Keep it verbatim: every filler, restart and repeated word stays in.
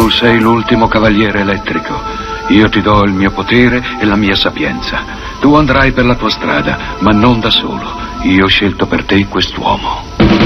Tu sei l'ultimo cavaliere elettrico. Io ti do il mio potere e la mia sapienza. Tu andrai per la tua strada, ma non da solo. Io ho scelto per te quest'uomo.